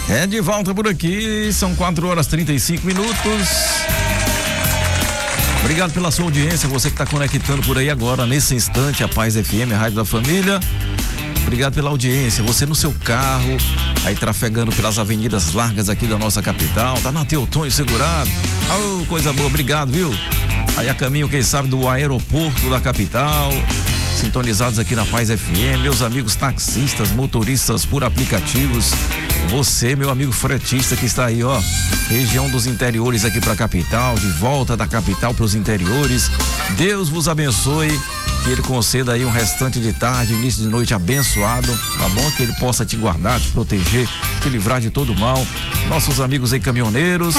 É de volta por aqui, são 4h35. Obrigado pela sua audiência, você que está conectando por aí agora, nesse instante, a Paz FM, a Rádio da Família. Obrigado pela audiência, você no seu carro, aí trafegando pelas avenidas largas aqui da nossa capital, tá na Teutônio segurado. Oh, coisa boa, obrigado, viu? Aí a caminho, quem sabe, do aeroporto da capital, sintonizados aqui na Paz FM, meus amigos taxistas, motoristas por aplicativos, você, meu amigo fretista que está aí, ó, região dos interiores aqui para a capital, de volta da capital para os interiores, Deus vos abençoe, que Ele conceda aí um restante de tarde, início de noite abençoado, tá bom? Que Ele possa te guardar, te proteger, te livrar de todo mal. Nossos amigos aí caminhoneiros,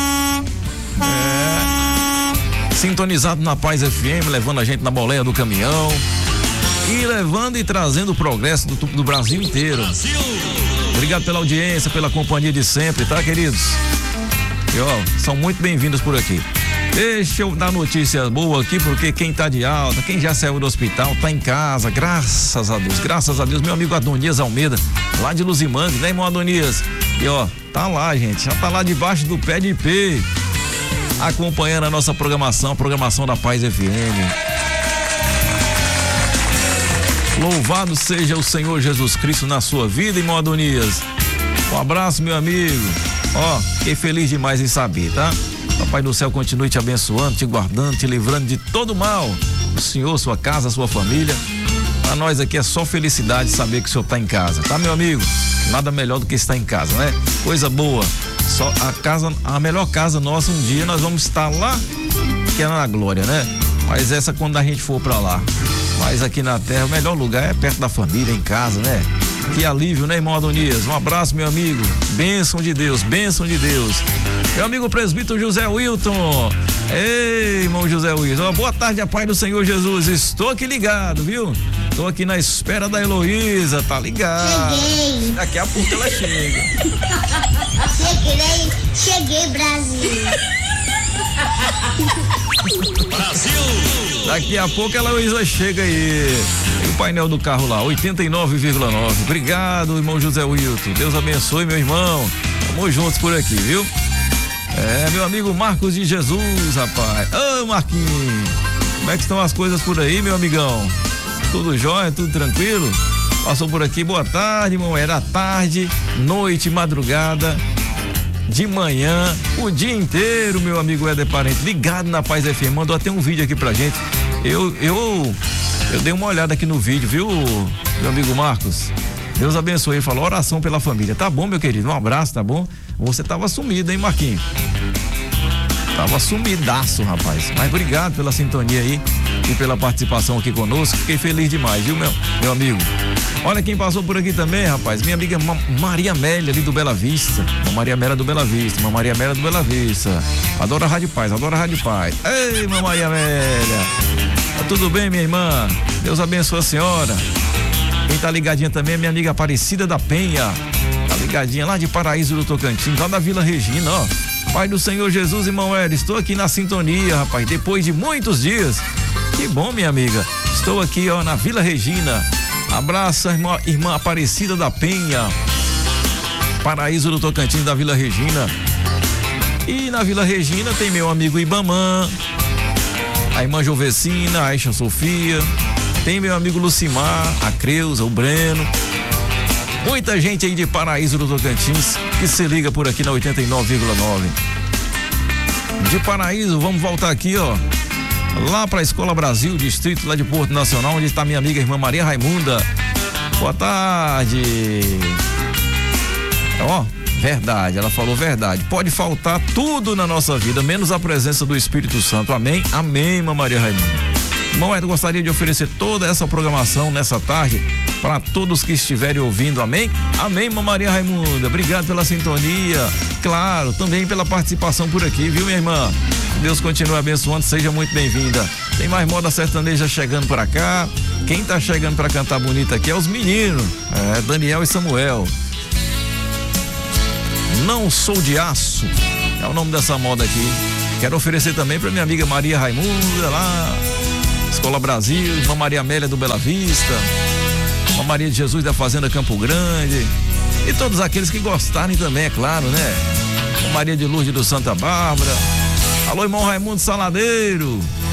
sintonizado na Paz FM, levando a gente na boleia do caminhão e levando e trazendo o progresso do Brasil inteiro. Obrigado pela audiência, pela companhia de sempre, tá, queridos? E ó, são muito bem-vindos por aqui. Deixa eu dar notícia boa aqui, porque quem tá de alta, quem já saiu do hospital, tá em casa, graças a Deus, meu amigo Adonias Almeida, lá de Luzimangue, né, irmão Adonias? E ó, tá lá, gente, já tá lá debaixo do pé de ipê, acompanhando a nossa programação, a programação da Paz FM. Louvado seja o Senhor Jesus Cristo na sua vida, irmão Adonias. Um abraço, meu amigo. Ó, fiquei feliz demais em saber, tá? Papai do céu continue te abençoando, te guardando, te livrando de todo mal. O Senhor, sua casa, sua família. Pra nós aqui é só felicidade saber que o Senhor tá em casa, tá, meu amigo? Nada melhor do que estar em casa, né? Coisa boa. Só a melhor casa nossa, um dia nós vamos estar lá, que é na glória, né? Mas essa quando a gente for pra lá. Mas aqui na terra, o melhor lugar é perto da família, em casa, né? Que alívio, né, irmão Adonias? Um abraço, meu amigo. Bênção de Deus, bênção de Deus. Meu amigo presbítero José Wilton. Ei, irmão José Wilton. Boa tarde, a paz do Senhor Jesus. Estou aqui ligado, viu? Estou aqui na espera da Heloísa, tá ligado? Cheguei. Daqui a pouco ela chega. Cheguei, Brasil. Daqui a pouco a Heloísa chega aí. O painel do carro lá, 89,9. Obrigado, irmão José Wilton. Deus abençoe, meu irmão. Tamo juntos por aqui, viu? É, meu amigo Marcos de Jesus, rapaz. Ô, Marquinhos, como é que estão as coisas por aí, meu amigão? Tudo jóia, tudo tranquilo? Passou por aqui, boa tarde, irmão. Era tarde, noite, madrugada, de manhã, o dia inteiro, meu amigo Éder Parente, ligado na Paz FM, mandou até um vídeo aqui pra gente. Eu dei uma olhada aqui no vídeo, viu, meu amigo Marcos? Deus abençoe. Ele falou oração pela família. Tá bom, meu querido, um abraço, tá bom? Você tava sumido, hein, Marquinhos? Tava sumidaço, rapaz. Mas obrigado pela sintonia aí e pela participação aqui conosco. Fiquei feliz demais, viu, meu amigo? Olha quem passou por aqui também, rapaz. Minha amiga Maria Amélia, ali do Bela Vista. Maria Amélia do Bela Vista. Maria Amélia do Bela Vista. Adora a Rádio Paz, adora a Rádio Paz. Ei, Maria Amélia. Tá tudo bem, minha irmã? Deus abençoe a senhora. Quem tá ligadinha também é minha amiga Aparecida da Penha. Tá ligadinha lá de Paraíso do Tocantins, lá da Vila Regina, ó. Pai do Senhor Jesus, irmão Hélio, estou aqui na sintonia, rapaz, depois de muitos dias. Que bom, minha amiga. Estou aqui, ó, na Vila Regina. Abraço, irmã Aparecida da Penha. Paraíso do Tocantins, da Vila Regina. E na Vila Regina tem meu amigo Ibamã, a irmã Jovecina, a Aisha Sofia. Tem meu amigo Lucimar, a Creuza, o Breno. Muita gente aí de Paraíso do Tocantins que se liga por aqui na 89,9. De Paraíso, vamos voltar aqui, ó, lá para a Escola Brasil, distrito lá de Porto Nacional, onde está minha amiga irmã Maria Raimunda. Boa tarde. Ó, verdade, ela falou verdade. Pode faltar tudo na nossa vida, menos a presença do Espírito Santo. Amém? Amém, irmã Maria Raimunda. Irmão Ed, gostaria de oferecer toda essa programação nessa tarde para todos que estiverem ouvindo, amém? Amém, irmã Maria Raimunda, obrigado pela sintonia, claro, também pela participação por aqui, viu, minha irmã? Deus continue abençoando, seja muito bem-vinda. Tem mais moda sertaneja chegando para cá. Quem tá chegando para cantar bonito aqui é os meninos, Daniel e Samuel. Não Sou de Aço é o nome dessa moda aqui. Quero oferecer também para minha amiga Maria Raimunda lá, Escola Brasil, irmã Maria Amélia do Bela Vista, irmã Maria de Jesus da Fazenda Campo Grande. E todos aqueles que gostarem também, é claro, né? Maria de Lourdes do Santa Bárbara. Alô, irmão Raimundo Saladeiro.